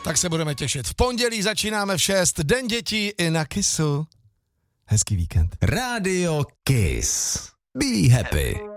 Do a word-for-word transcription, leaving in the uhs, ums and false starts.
Tak se budeme těšit. V pondělí začínáme v šest. Den dětí i na Kissu. Hezký víkend. Rádio Kiss. Be happy.